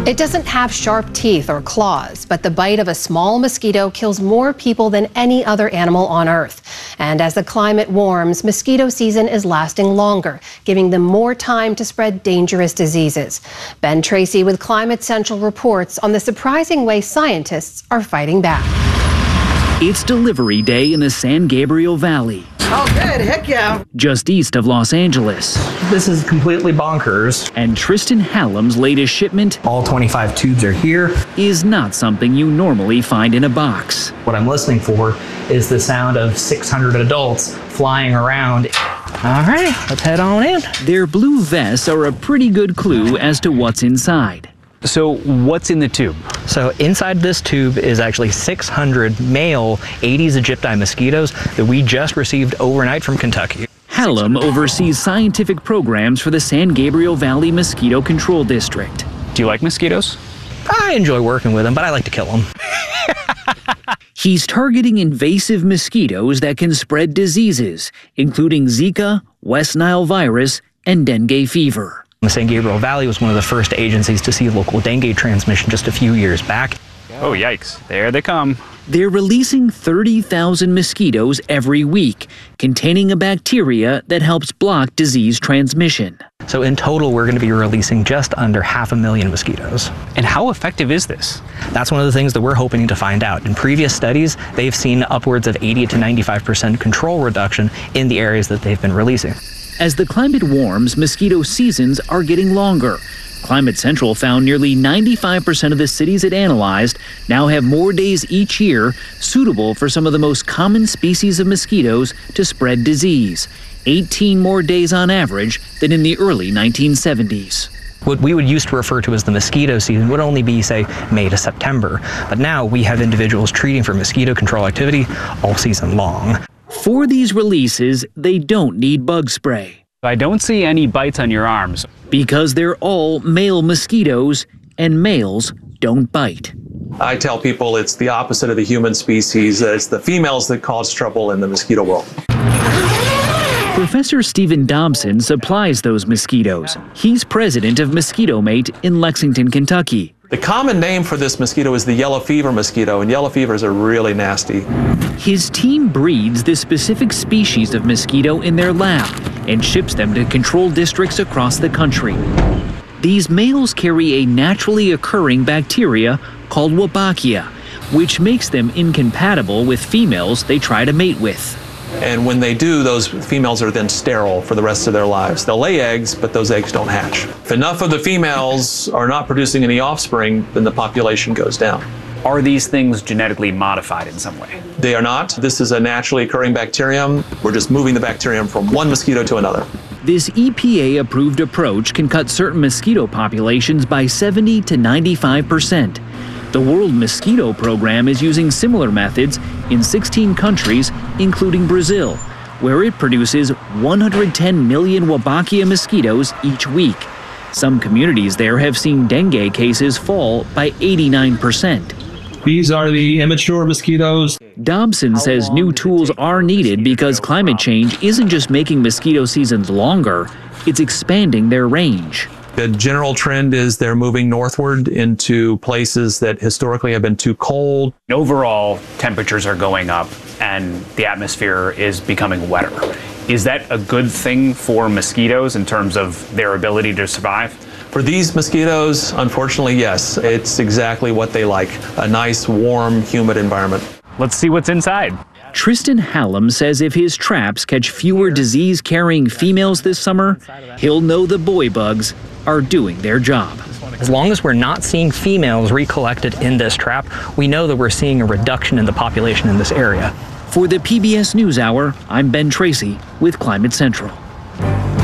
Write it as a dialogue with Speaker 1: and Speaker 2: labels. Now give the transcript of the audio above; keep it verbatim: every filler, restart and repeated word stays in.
Speaker 1: It doesn't have sharp teeth or claws, but the bite of a small mosquito kills more people than any other animal on Earth. And as the climate warms, mosquito season is lasting longer, giving them more time to spread dangerous diseases. Ben Tracy with Climate Central reports on the surprising way scientists are fighting back.
Speaker 2: It's delivery day in the San Gabriel Valley.
Speaker 3: Oh, good. Heck yeah.
Speaker 2: Just east of Los Angeles.
Speaker 4: This is completely bonkers.
Speaker 2: And Tristan Hallam's latest shipment,
Speaker 4: all twenty-five tubes are here,
Speaker 2: is not something you normally find in a box.
Speaker 4: What I'm listening for is the sound of six hundred adults flying around. All right, let's head on in.
Speaker 2: Their blue vests are a pretty good clue as to what's inside.
Speaker 5: So what's in the tube?
Speaker 4: So inside this tube is actually six hundred male Aedes aegypti mosquitoes that we just received overnight from Kentucky.
Speaker 2: Hallam oversees scientific programs for the San Gabriel Valley Mosquito Control District.
Speaker 5: Do you like mosquitoes?
Speaker 4: I enjoy working with them, but I like to kill them.
Speaker 2: He's targeting invasive mosquitoes that can spread diseases, including Zika, West Nile virus, and dengue fever.
Speaker 4: The San Gabriel Valley was one of the first agencies to see local dengue transmission just a few years back.
Speaker 5: Oh, yikes. There they come.
Speaker 2: They're releasing thirty thousand mosquitoes every week, containing a bacteria that helps block disease transmission.
Speaker 4: So in total, we're going to be releasing just under half a million mosquitoes.
Speaker 5: And how effective is this?
Speaker 4: That's one of the things that we're hoping to find out. In previous studies, they've seen upwards of eighty to ninety-five percent control reduction in the areas that they've been releasing.
Speaker 2: As the climate warms, mosquito seasons are getting longer. Climate Central found nearly ninety-five percent of the cities it analyzed now have more days each year suitable for some of the most common species of mosquitoes to spread disease, eighteen more days on average than in the early nineteen seventies.
Speaker 4: What we would used to refer to as the mosquito season would only be, say, May to September. But now we have individuals treating for mosquito control activity all season long.
Speaker 2: For these releases, they don't need bug spray.
Speaker 5: I don't see any bites on your arms.
Speaker 2: Because they're all male mosquitoes, and males don't bite.
Speaker 6: I tell people it's the opposite of the human species. It's the females that cause trouble in the mosquito world.
Speaker 2: Professor Stephen Dobson supplies those mosquitoes. He's president of Mosquito Mate in Lexington, Kentucky.
Speaker 6: The common name for this mosquito is the yellow fever mosquito, and yellow fevers are really nasty.
Speaker 2: His team breeds this specific species of mosquito in their lab and ships them to control districts across the country. These males carry a naturally occurring bacteria called Wolbachia, which makes them incompatible with females they try to mate with.
Speaker 6: And when they do, those females are then sterile for the rest of their lives. They'll lay eggs, but those eggs don't hatch. If enough of the females are not producing any offspring, then the population goes down.
Speaker 5: Are these things genetically modified in some way?
Speaker 6: They are not. This is a naturally occurring bacterium. We're just moving the bacterium from one mosquito to another.
Speaker 2: This E P A-approved approach can cut certain mosquito populations by seventy to ninety-five percent. The World Mosquito Program is using similar methods in sixteen countries, including Brazil, where it produces one hundred ten million Wolbachia mosquitoes each week. Some communities there have seen dengue cases fall by eighty-nine percent.
Speaker 7: These are the immature mosquitoes.
Speaker 2: Dobson says new tools are needed because climate change isn't just making mosquito seasons longer, it's expanding their range.
Speaker 6: The general trend is they're moving northward into places that historically have been too cold.
Speaker 5: Overall, temperatures are going up and the atmosphere is becoming wetter. Is that a good thing for mosquitoes in terms of their ability to survive?
Speaker 6: For these mosquitoes, unfortunately, yes. It's exactly what they like, a nice, warm, humid environment.
Speaker 5: Let's see what's inside.
Speaker 2: Tristan Hallam says if his traps catch fewer disease-carrying females this summer, he'll know the boy bugs are doing their job.
Speaker 4: As long as we're not seeing females recollected in this trap, we know that we're seeing a reduction in the population in this area.
Speaker 2: For the P B S NewsHour, I'm Ben Tracy with Climate Central.